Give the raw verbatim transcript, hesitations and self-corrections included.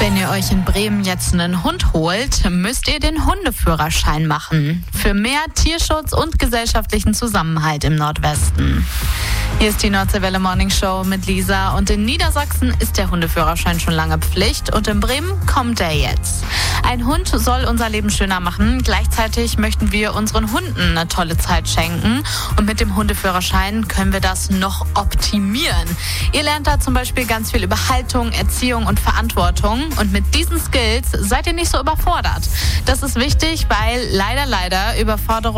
Wenn ihr euch in Bremen jetzt einen Hund holt, müsst ihr den Hundeführerschein machen. Für mehr Tierschutz und gesellschaftlichen Zusammenhalt im Nordwesten. Hier ist die Nordseewelle Morning Show mit Lisa und in Niedersachsen ist der Hundeführerschein schon lange Pflicht und in Bremen kommt er jetzt. Ein Hund soll unser Leben schöner machen. Gleichzeitig möchten wir unseren Hunden eine tolle Zeit schenken und mit dem Hundeführerschein können wir das noch optimieren. Ihr lernt da zum Beispiel ganz viel über Haltung, Erziehung und Verantwortung und mit diesen Skills seid ihr nicht so überfordert. Das ist wichtig, weil leider, leider Überforderung